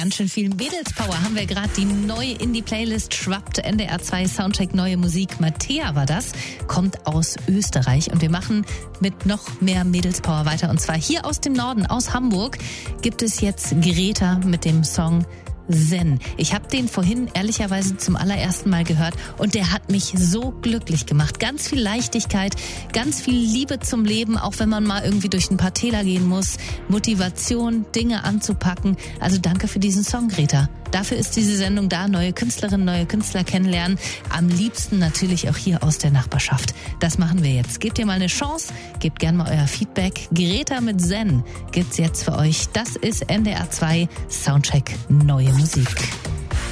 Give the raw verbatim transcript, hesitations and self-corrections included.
Ganz schön viel Mädelspower haben wir gerade. Die neu in die Playlist schwappt. N D R zwei Soundcheck Neue Musik. Mattea war das. Kommt aus Österreich. Und wir machen mit noch mehr Mädelspower weiter. Und zwar hier aus dem Norden, aus Hamburg, gibt es jetzt Greta mit dem Song Zen. Ich habe den vorhin ehrlicherweise zum allerersten Mal gehört und der hat mich so glücklich gemacht. Ganz viel Leichtigkeit, ganz viel Liebe zum Leben, auch wenn man mal irgendwie durch ein paar Täler gehen muss. Motivation, Dinge anzupacken. Also danke für diesen Song, Greta. Dafür ist diese Sendung da. Neue Künstlerinnen, neue Künstler kennenlernen. Am liebsten natürlich auch hier aus der Nachbarschaft. Das machen wir jetzt. Gebt ihr mal eine Chance. Gebt gerne mal euer Feedback. Greta mit Zen gibt's jetzt für euch. Das ist N D R zwei Soundcheck Neue Musik.